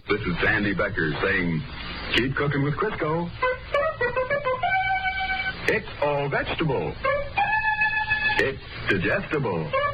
This is Sandy Becker saying, keep cooking with Crisco. It's all vegetable. It's digestible.